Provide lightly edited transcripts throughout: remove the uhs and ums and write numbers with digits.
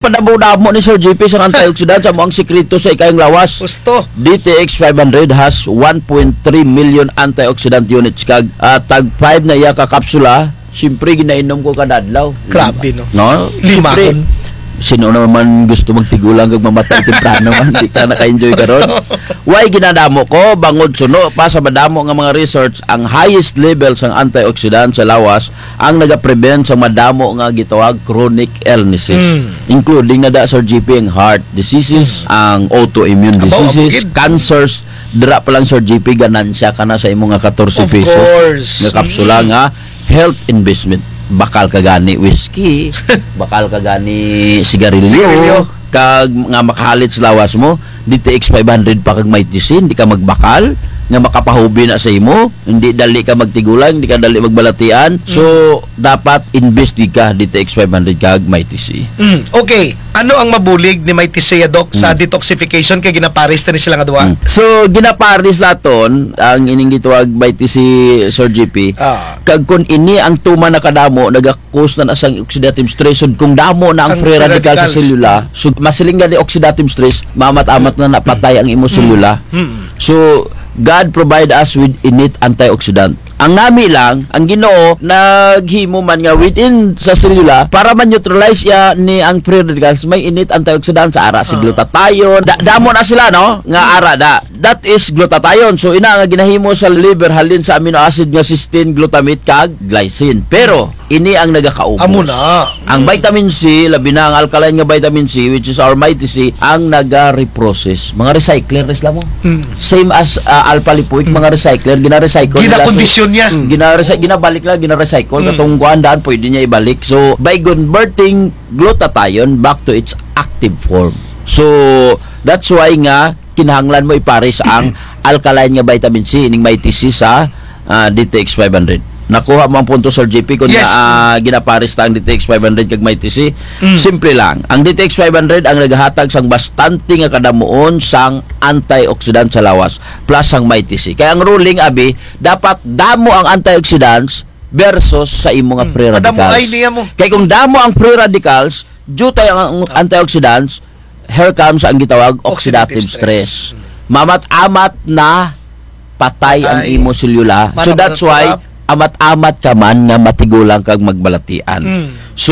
padamo-damo ni Sir JP sa antioxidant sa mga sekreto sa ikayang lawas. Gusto. DTX 500 has 1.3 million antioxidant units kag tag 5 na iya ka kapsula. Siyempre ginainom ko kada adlaw. Grabe, no? No? Lima Siyempre, kon. sino naman gusto magtigulang kag mamatay temprano man di ka naka-enjoy karon. Why ginadamo ko bangod suno pa sa madamo nga mga research ang highest levels ng antioxidant sa lawas ang naga-prevent sa madamo nga gitawag chronic illnesses including nada Sir GP ang heart diseases, ang autoimmune diseases, cancers. Dira pa lang Sir GP ganansya ka na sa imong nga 14 Of pesos course. nga kapsula nga health investment. Bakal ka gani whiskey, bakal ka gani sigarilyo, kag nga makahalit sa lawas mo, DTX 500 pa kag may tisin, di ka magbakal, nga makapahubi na sa imo, hindi dali ka magtigulang, hindi ka dali magbalatian. So, dapat invest di ka DTX 500 kag may tisi. Okay, ano ang mabulig ni Mighty Sea Doc sa detoxification kay ginaparis na ni sila nga duwa? So, ginaparis laton ang ining gituwag may tisi Sir GP. Kag kun ini ang tuma na kadamo naga-cause na asang oxidative stress kung damo na ang free radical sa selula. So, masiling gani oxidative stress, mamat-amat na napatay ang imo selula. So, God provide us with innate antioxidant. Ang nami lang, ang Ginoo naghimo man nga within sa selula para man-neutralize ya ni ang free radicals may innate antioxidant sa ara si glutathione. Damo na sila no nga ara da. That is glutathione. So ina nga ginahimo sa liver halin sa amino acid nga cysteine, glutamate kag glycine. Pero ini ang nagakaubos. Amo na. Ang vitamin C, labi na ang alkaline nga vitamin C which is our Mighty C, ang naga-reprocess. Mga recycler sila mo. Same as alpha lipoic, mga recycler gina-recycle nila. Gina-condition niya. Ginabalik lang, gina-recycle. Katong kuandaan, pwede niya ibalik. So, by converting glutathione back to its active form. So, that's why nga, kinahanglan mo ipares ang alkaline nga vitamin C, ining Mighty C sa DTX 500. Nakuha mo ang punto Sir JP kung ginapares ta ang DTX 500 kag Mighty C. Simple lang. Ang DTX 500 ang nagahatag sang bastante nga kadamuon sang antioxidant sa lawas plus ang Mighty C. Kaya ang ruling abi dapat damo ang antioxidants versus sa imo nga free radicals. Ay niya mo. Kaya kung damo ang free radicals, due ang antioxidants, here comes ang gitawag oxidative stress. Mamat-amat na patay ang imo selula. So that's why amat-amat ka man nga matigulang kag magbalatian. So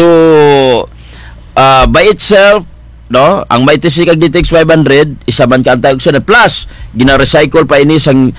by itself no, ang Mighty C kag DTX 500 isa man ka antioxidant plus gina-recycle pa ini sang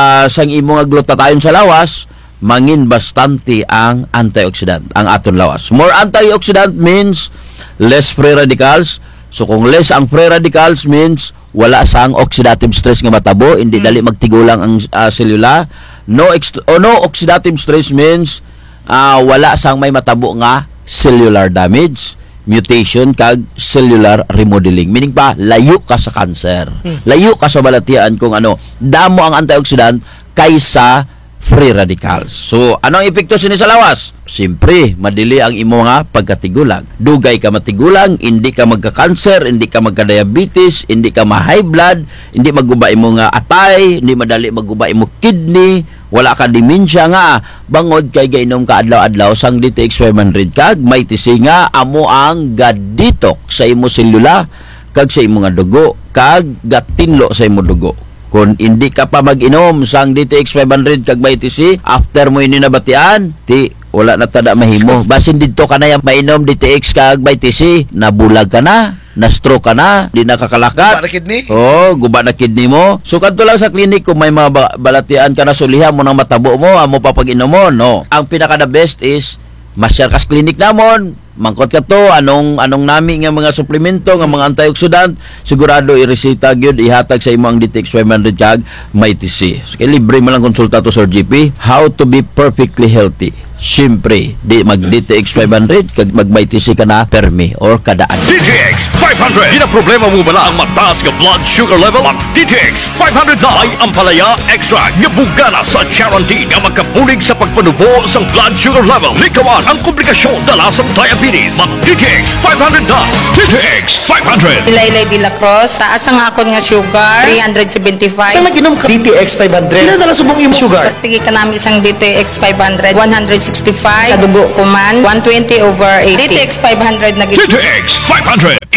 imo nga glutathione sa lawas, mangin bastante ang antioxidant ang aton lawas. More antioxidant means less free radicals. So kung less ang free radicals means wala sang oxidative stress nga matabo, hindi dali magtigulang ang selula. No oxidative stress means wala sang may matabo nga cellular damage, mutation kag cellular remodeling. Meaning pa layo ka sa cancer. Layo ka sa balatian kung ano. Damo ang antioxidant kaysa free radicals. So, ano ang epekto sini sa lawas? Siyempre, madili ang imo nga pagkatigulang. Dugay ka matigulang, hindi ka magka-cancer, hindi ka magka-diabetes, hindi ka ma-high blood, hindi maguba imo nga atay, hindi madali maguba imo kidney, wala ka dementia nga. Bangod kay gainom ka adlaw-adlaw sang DTX 500 kag Mighty C nga amo ang ga-detox sa imo selula kag sa imo nga dugo kag gatinlo sa imo dugo. Kung hindi ka pa mag-inom sang DTX 500 kag Mighty C, after mo ini nabatian, wala na tada mahimo. Basin dito ka na yung mainom DTX kag Mighty C, nabulag ka na, na-stroke ka na, di nakakalakat. Guba na kidney? Guba na kidney mo. So kadto lang sa klinik kung may mga balatian ka na, sulihan mo ng matabo mo, amo pa pag-inom mo. No. Ang pinaka the best is masyar kas klinik namon, mangkot ka to, anong nami nga mga suplemento, nga mga antioxidant, sigurado iresita gyud ihatag sa imo ang DTX 500 kag Mighty C. So, libre mo lang konsulta to Sir GP, how to be perfectly healthy. Siyempre, mag DTX 500 kag mag Mighty C ka na permi or kadaan. DTX 500. Di na problema mo bala ang mataas nga blood sugar level? Ang DTX 500 na ay ampalaya extract nga bugana sa guarantee nga magkabulig sa pagpanubo sa blood sugar level. Likawan ang komplikasyon dala sa diabetes. Mag DTX 500 na. DTX 500. Laylay de la Cruz, taas ang akon nga sugar, 375. Sa naginom ka DTX 500, ilan na subong imo sugar? Pagtigi ka namin isang DTX 500, 165. Sa dugo ko man, 120/80. DTX 500 na DTX 500.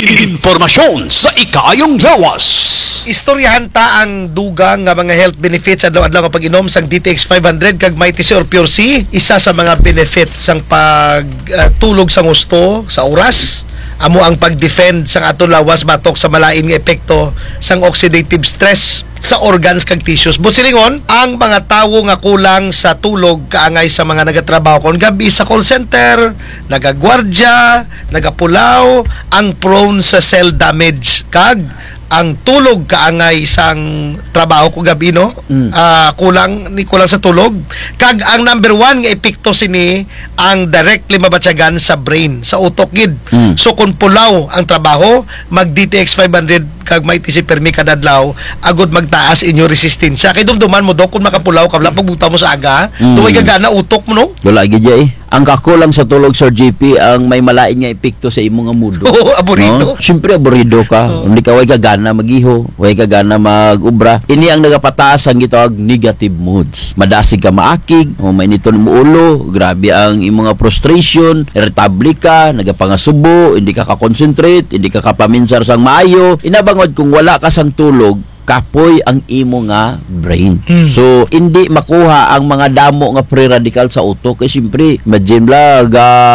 Impormasyon sa ikayong lawas. Istoryahan ta ang dugang nga mga health benefits adlaw-adlaw nga pag-inom sang DTX 500 kag Mighty C or Pure C. Isa sa mga benefits sang pagtulog sang gusto sa oras. Amo ang pag-defend sang aton lawas batok sa malain nga epekto sang oxidative stress sa organs kag tissues. Busilingon, ang mga tawo nga kulang sa tulog kaangay sa mga nagatrabaho kon gabi sa call center, nagagwardya, nagapulaw, ang prone sa cell damage kag ang tulog kaangay sang trabaho ko gabi no kulang sa tulog kag ang number one nga epekto sini ang directly mabatyagan sa brain sa utok gid so kung pulaw ang trabaho mag DTX 500 kag may TC permi kadadlaw agud magtaas inyo resistensya kay dumduman mo dok kung makapulaw ka wala pagbuta mo sa aga tuway gagana utok mo no Wala gid ang kakulang sa tulog, Sir JP, ang may malain nga epekto sa imong nga mundo. Oo, aburido. No? Siyempre, aburido ka. Hindi ka, way ka gana mag-iho, way ka gana mag-ubra. Ini ang nagapataas ang gitawag negative moods. Madasig ka maakig, may nito mo ulo, grabe ang imong nga frustration, irritable ka, nagapangasubo, hindi ka ka-concentrate, hindi ka kapaminsar sang maayo. Inabangod kung wala ka sang tulog, kapoy ang imo nga brain. So, hindi makuha ang mga damo nga free radical sa utok. Kaya siyempre, imagine la,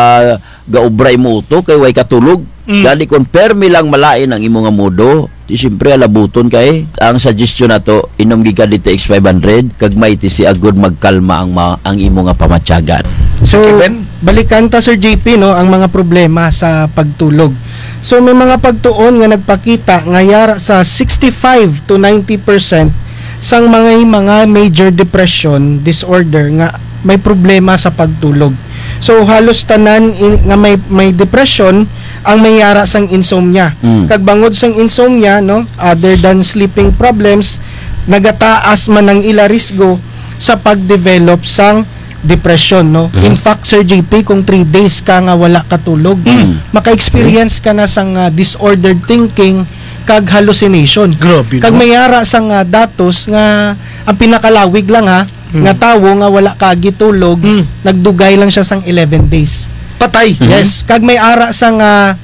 gaubray mo utok, kay way katulog. Dali kung permi lang malain ang imo nga modo, siyempre alabuton kay. Ang suggestion na to, inom giga DTX 500, kag may si agud magkalma ang imo nga pamatyagan. So, Kevin? balikan ta Sir JP no ang mga problema sa pagtulog. So may mga pagtuon nga nagpakita nga yara sa 65 to 90% sang mga major depression disorder nga may problema sa pagtulog. So halos tanan nga may depression ang may yara sang insomnia. Kag bangod sang insomnia no, other than sleeping problems, nagataas man ang ila risgo sa pagdevelop sang depression no. In fact Sir JP kung 3 days ka nga wala katulog, maka-experience ka na sang disordered thinking kag hallucination. Grabe, kag no? mayara sang datos nga ang pinakalawig lang ha nga tawo nga wala ka gitulog, nagdugay lang siya sang 11 days. Patay. Yes, kag may ara sang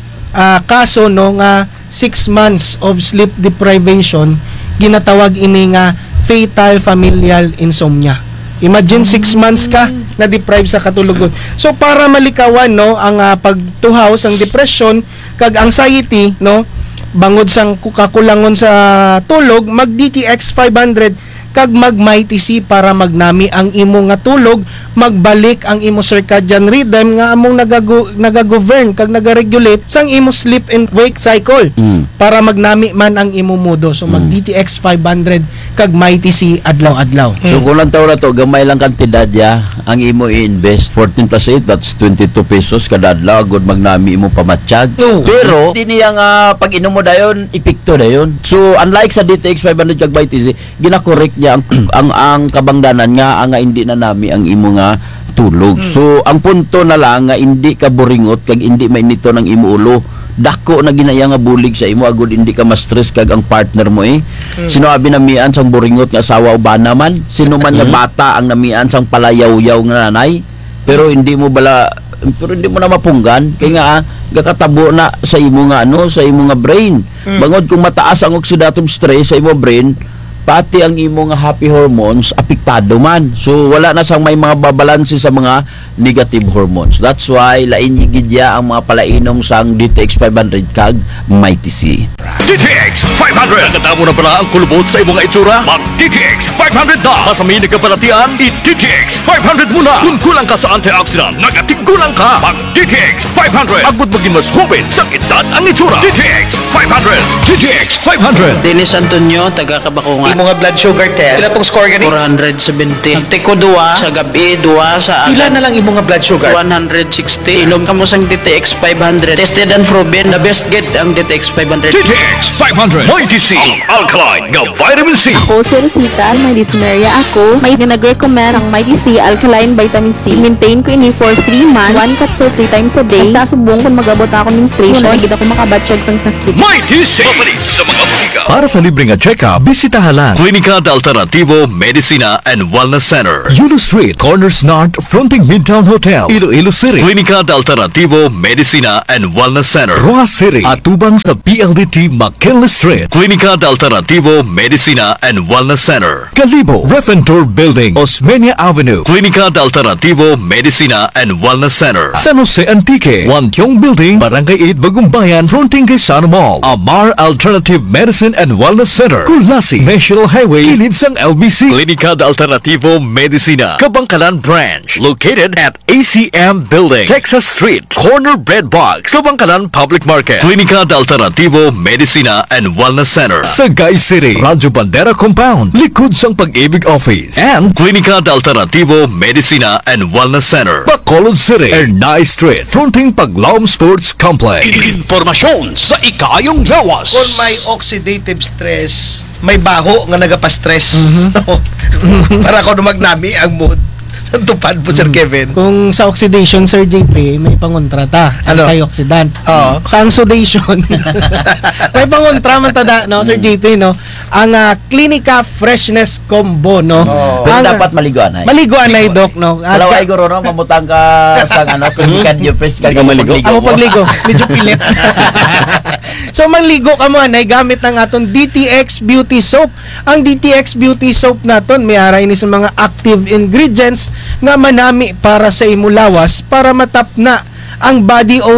kaso no nga 6 months of sleep deprivation ginatawag ini nga fatal familial insomnia. Imagine 6 months ka na deprive sa katulugon. So para malikawan no ang pagtuhaw sang depression kag anxiety no bangod sang kakulangon sa tulog mag DTX 500 kag mag Mighty C para magnami ang imo nga tulog, magbalik ang imo circadian rhythm nga among nagagovern kag nagaregulate sang imo sleep and wake cycle para magnami man ang imo modo. So mag DTX 500 kag Mighty C adlaw-adlaw. So kung lang taon na to, gamay lang kantidad ya ang imo i-invest. 14 plus 8, that's 22 pesos kada adlaw. Good magnami imo pamatsyag. Pero, hindi niya nga pag inom mo dayon, epekto dayon. So, unlike sa DTX 500 kag Mighty C, ginakorek niya ang kabangdanan nga hindi na nami ang imo nga tulog. So, ang punto na lang nga hindi ka buringot kag hindi mainito ng imo ulo. Dako na ginaya nga bulig sa imo agud hindi ka ma-stress kag ang partner mo Sino abi namian sang buringot nga asawa o bana man, sino man nga bata ang namian sang palayaw-yaw nga nanay, pero hindi mo na mapunggan kay nga gakatabo na sa imo nga sa imo nga brain. Bangod kung mataas ang oxidative stress sa imo brain, pati ang imo nga happy hormones apektado man. So wala na sang may mga babalanse sa mga negative hormones. That's why lain gidya ang mga palainom sang DTX 500 kag Mighty C. DTX 500. Nagkatamo na pala ang kulubot sa imong itsura? Mag DTX 500 na. Masamini ka palatian, i-DTX 500 muna. Kung kulang ka sa antioxidant, nagatigulang ka. Mag DTX 500. Agud maging mas hubin sa edad ang itsura. DTX 500. DTX 500. Dennis Antonio, taga Kabakungan. Imo nga blood sugar test. Ila tong score gani? 470. Nagtiko 2 sa gabi, 2 sa Pila na lang imo nga blood sugar? 160. Inom ka mo sang DTX 500. Tested and proven. The best get ang DTX 500. DTX 500. Mighty C. Ang alkaline nga vitamin C. Ako si Rosita, may dysmenorrhea ako. May nag-recommend ang Mighty C Alkaline Vitamin C. Maintain ko ini for 3 months. 1 capsule 3 times a day. Basta subong kung magabot ako menstruation. Hindi ako makabatsyag sang sakit. Mighty C. Mapalit sa mga butika. Para sa libreng check-up, bisitahan Bangkalan. Klinika de Alternativo Medicina and Wellness Center. Yulo Street, Corners North, fronting Midtown Hotel, Iloilo City. Klinika de Alternativo Medicina and Wellness Center. Roa City, atubang sa PLDT McKinley Street. Klinika de Alternativo Medicina and Wellness Center. Calibo, Refentor Building, Osmeña Avenue. Klinika de Alternativo Medicina and Wellness Center. San Jose Antique, Wantiong Building, Barangay 8, Bagumbayan, fronting kay Sana Mall. Amar Alternative Medicine and Wellness Center. Kulasi, National Highway, kilid sang LBC. Klinika de Alternativo Medicina, Kabangkalan Branch, located at ACM Building, Texas Street, Corner Bread Box, Kabangkalan Public Market. Klinika de Alternativo Medicina and Wellness Center. Sagay City, Radyo Bandera Compound, likod sang Pag-ibig Office. And Klinika de Alternativo Medicina and Wellness Center, Bacolod City, Ernay Street, fronting Paglaom Sports Complex. Informasyon sa ikayong lawas. Kung may oxidative stress, may baho nga nagapastress. Para ko magnami ang mood. Tupad po, Sir Kevin. Kung sa oxidation, Sir JP, may pangontrata. Ano? Antioxidant. Oo. Sa oxidation, may pangontra man tada, no, Sir JP, no? Ang Clinica Freshness Combo, no? Pero Ang, dapat maliguan ay. maliguan na Doc, no? At- Kalau ay guro no, mamutang ka sa ano, tumikan yung press ka maligo. Ako pagligo, medyo pilit. So maligo ka mo anay gamit ng aton DTX Beauty Soap. Ang DTX Beauty Soap naton may ara ini sa mga active ingredients nga manami para sa imulawas para matapna ang body